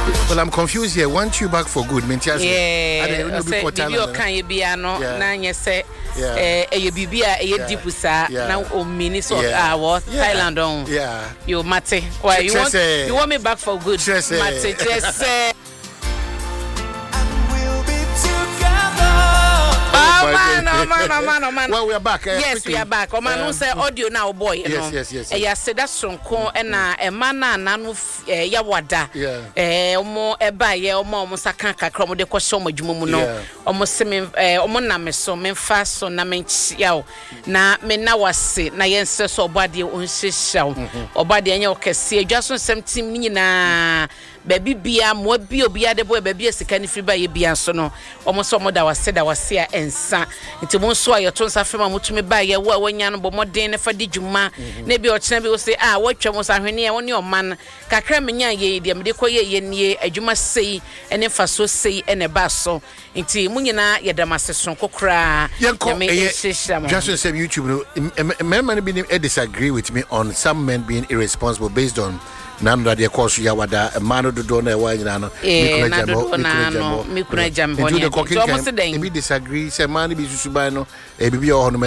Well, I'm confused here. Want you back for good? Yeah. Bibi okan ye bia no na nye se eye bibi a eye dipusa na o mini so what Thailand on. Yeah. You mate. Why you want me back for good? Mate just say man. Well, we are back. Yes, we are back. Man, say audio now, boy. Yes. I said that's sonko na mana nanu ya wada. Omo eba ye omo musaka kakra mo de kwhye omo adwuma mu no. Omo se me omo na me so me fa so na me nchia na me na wase na yense so obade onhyehyaw. Obade anya okese adwaso nsem tim nyina baby bia mo bi obi ade boy baby asika ni free ba ye bia so no omo so omo da wase a ensa nti mo so ayeto nsa fema motumi ba ye wo wanya no bo modin ne fa di dwuma na bi o kina bi o say watwa mo sa hwene e woni o man kakra menya ye de me de koye ye nie adwuma sei ene fa so sei ene ba so nti mo nyina ye da maseson kokra me ehihya just say YouTube no men be disagree with me on some men being irresponsible based on nando de course ya wada mano do na wa nyina no mikuna jambo so almost disagree say man bi susuban no bibi o